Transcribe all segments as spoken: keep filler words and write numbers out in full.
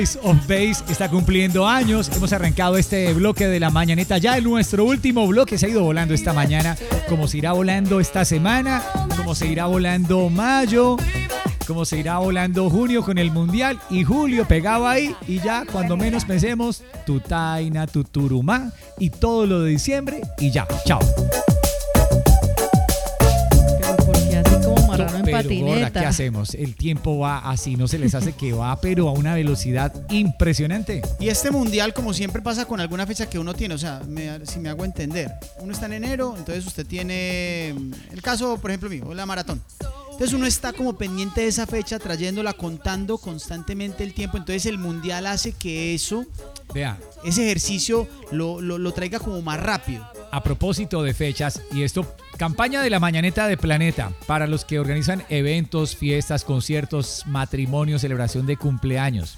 Ace of Base está cumpliendo años. Hemos arrancado este bloque de la mañanita ya en nuestro último bloque. Se ha ido volando esta mañana, como se irá volando esta semana, como se irá volando mayo, como se irá volando junio con el mundial y julio pegado ahí. Y ya cuando menos pensemos, tu taina, tu turumá y todo lo de diciembre y ya, chao. En pero patineta. Gorda, ¿qué hacemos? El tiempo va así, no se les hace que va, pero a una velocidad impresionante. Y este mundial, como siempre pasa con alguna fecha que uno tiene, o sea, me, si me hago entender, uno está en enero, entonces usted tiene el caso, por ejemplo mío, la maratón. Entonces uno está como pendiente de esa fecha, trayéndola, contando constantemente el tiempo. Entonces el mundial hace que eso, Vea, ese ejercicio lo, lo, lo traiga como más rápido. a propósito de fechas, y esto, campaña de la Mañaneta de Planeta, para los que organizan eventos, fiestas, conciertos, matrimonios, celebración de cumpleaños.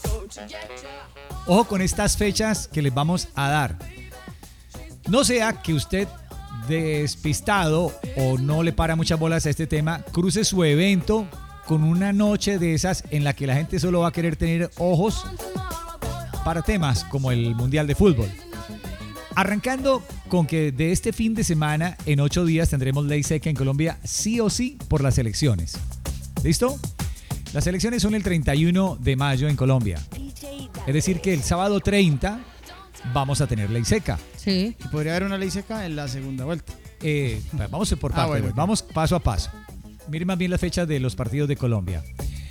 Ojo con estas fechas que les vamos a dar. No sea que usted, despistado o no le para muchas bolas a este tema, cruce su evento con una noche de esas en la que la gente solo va a querer tener ojos para temas como el Mundial de Fútbol. Arrancando con que de este fin de semana, en ocho días, tendremos ley seca en Colombia, sí o sí, por las elecciones. ¿Listo? Las elecciones son el treinta y uno de mayo en Colombia. Es decir que el sábado treinta vamos a tener ley seca. Sí. Y podría haber una ley seca en la segunda vuelta. Eh, vamos por Ah, partes, bueno. vamos paso a paso. Miren más bien las fechas de los partidos de Colombia.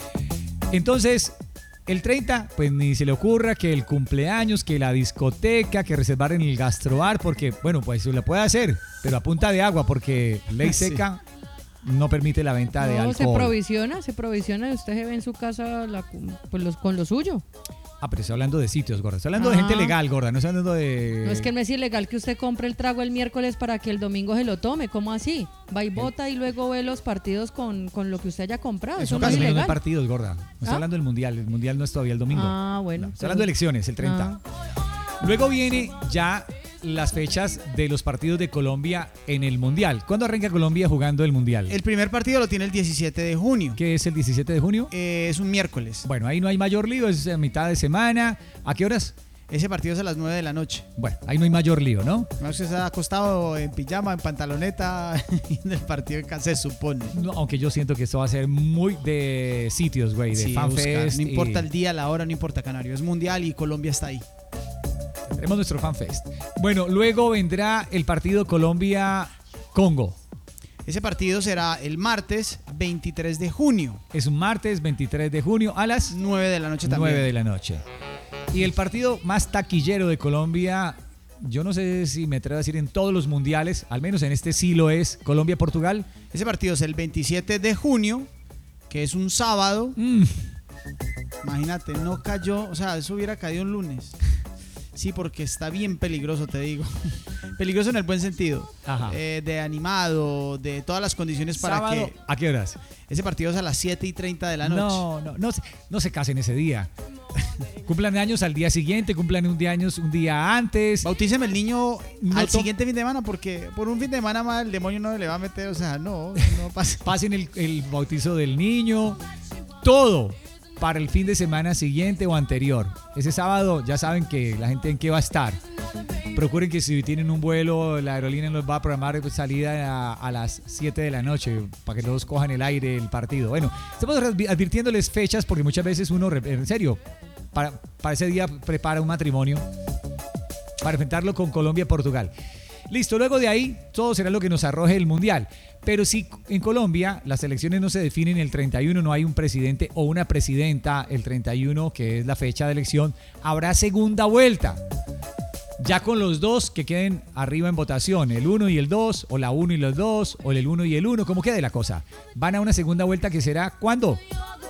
Entonces, el treinta, pues ni se le ocurra que el cumpleaños, que la discoteca, que reservar en el gastrobar, porque, bueno, pues se lo puede hacer, pero a punta de agua, porque ley Sí. seca no permite la venta de No, alcohol. se provisiona, se provisiona y usted se ve en su casa la- pues los, con lo suyo. Ah, pero estoy hablando de sitios, gorda. Estoy hablando de Ah. gente legal, gorda. No estoy hablando de... No es que no es ilegal que usted compre el trago el miércoles para que el domingo se lo tome. ¿Cómo así? Va y vota y luego ve los partidos con, con lo que usted haya comprado. En Eso su no es caso, no hay ilegal. partidos, gorda. No estoy ¿Ah? hablando del mundial. El mundial no es todavía el domingo. Ah, bueno. No, estoy hablando de elecciones, el treinta. Luego viene ya las fechas de los partidos de Colombia en el mundial. ¿Cuándo arranca Colombia jugando el mundial? El primer partido lo tiene el diecisiete de junio. ¿Qué es el diecisiete de junio? Eh, es un miércoles. Bueno, ahí no hay mayor lío, es a mitad de semana. ¿A qué horas? Ese partido es a las nueve de la noche. Bueno, ahí no hay mayor lío, ¿no? No se está acostado en pijama, en pantaloneta, en el partido que se supone. No, aunque yo siento que esto va a ser muy de sitios, güey, de Sí, fanfest. buscar. No importa y- el día, la hora, no importa Canario. Es mundial y Colombia está ahí. Tendremos nuestro fanfest. Bueno, luego vendrá el partido Colombia-Congo. Ese partido será el martes veintitrés de junio. Es un martes veintitrés de junio a las nueve de la noche también. nueve de la noche. Y el partido más taquillero de Colombia, yo no sé si me atrevo a decir en todos los mundiales, al menos en este sí lo es, Colombia-Portugal. Ese partido es el veintisiete de junio, que es un sábado. Mm, Imagínate, no cayó, o sea, eso hubiera caído un lunes. Sí, porque está bien peligroso, te digo. Peligroso en el buen sentido. Ajá. Eh, de animado, de todas las condiciones para sábado, que... ¿a qué horas? Ese partido es a las siete y treinta de la noche. No, no, no, se- no se casen ese día. Cumplan años al día siguiente, cumplan un día años un día antes. Bautíceme el niño No al to- siguiente fin de semana, porque por un fin de semana más el demonio no le va a meter, o sea, no, no pasa. Pasen el, el bautizo del niño, todo para el fin de semana siguiente o anterior. Ese sábado ya saben que la gente en qué va a estar. Procuren que si tienen un vuelo, la aerolínea los va a programar salida a, a las siete de la noche para que todos cojan el aire el partido. Bueno, estamos advi- advirtiéndoles fechas porque muchas veces uno, re- en serio, para, para ese día prepara un matrimonio para enfrentarlo con Colombia-Portugal. Listo, luego de ahí todo será lo que nos arroje el Mundial. Pero si en Colombia las elecciones no se definen el treinta y uno, no hay un presidente o una presidenta el treinta y uno, que es la fecha de elección, habrá segunda vuelta. Ya con los dos que queden arriba en votación, el uno y el dos, o la uno y los dos, o el uno y el uno, como quede la cosa. Van a una segunda vuelta que será, ¿cuándo?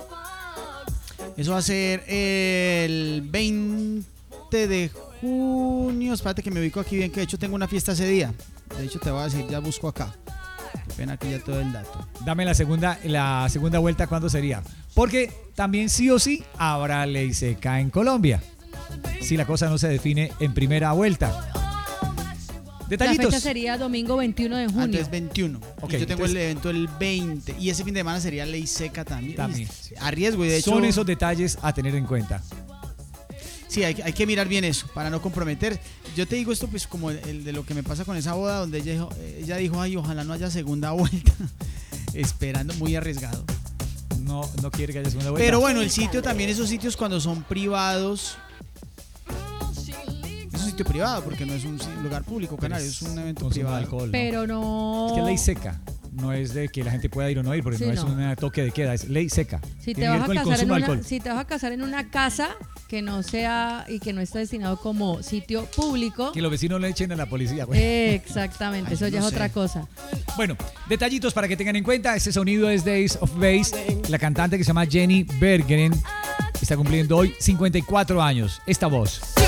Eso va a ser el veinte de junio. Espérate que me ubico aquí bien, que de hecho tengo una fiesta ese día. De hecho te voy a decir, ya busco acá. Qué pena que ya todo el dato. Dame la segunda, la segunda vuelta, ¿cuándo sería? Porque también sí o sí habrá ley seca en Colombia, si la cosa no se define en primera vuelta. Detallitos. La fecha sería domingo veintiuno de junio. Antes veintiuno. Ok, y yo tengo entonces- el evento el veinte. Y ese fin de semana sería ley seca también. También. A riesgo y de hecho... Son esos detalles a tener en cuenta. Sí, hay, hay que mirar bien eso para no comprometer. Yo te digo esto pues como el, el de lo que me pasa con esa boda donde ella dijo, ella dijo, ay, ojalá no haya segunda vuelta. Esperando, muy arriesgado. No, no quiere que haya segunda vuelta. Pero bueno, el sitio también, esos sitios cuando son privados, es un sitio privado porque no es un lugar público, Canario, es un evento consumo privado. de alcohol, ¿no? Pero no. Es que es ley seca. No es de que la gente pueda ir o no ir, porque Sí, no, es no. un toque de queda, es ley seca. Si te, Tiene que vas ver a con el casar en consumo de una, alcohol. si te vas a casar en una casa que no sea y que no esté destinado como sitio público. Que los vecinos le echen a la policía, güey. Exactamente, Ay, eso yo ya no es sé. otra cosa. Bueno, detallitos para que tengan en cuenta. Este sonido es de Ace of Base. La cantante que se llama Jenny Berggren está cumpliendo hoy cincuenta y cuatro años. Esta voz.